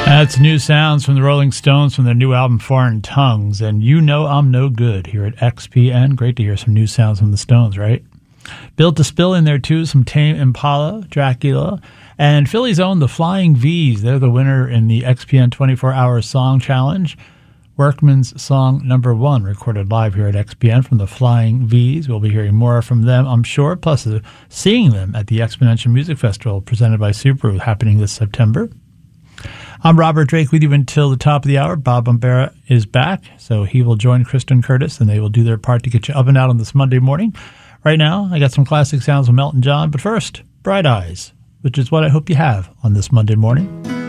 That's new sounds from the Rolling Stones from their new album Foreign Tongues, and You Know I'm No Good here at XPN. Great to hear some new sounds from the Stones, right? Built to Spill in there too, some Tame Impala, Dracula, and Philly's own The Flying V's. They're the winner in the XPN 24-Hour Song Challenge. Workman's song number 1, recorded live here at XPN from the Flying V's. We'll be hearing more from them, I'm sure, plus seeing them at the Exponential Music Festival presented by Subaru happening this September. I'm Robert Drake with you until the top of the hour. Bob Bombera is back, so he will join Kristen Curtis, and they will do their part to get you up and out on this Monday morning. Right now, I got some classic sounds from Elton John, but first, Bright Eyes, which is what I hope you have on this Monday morning.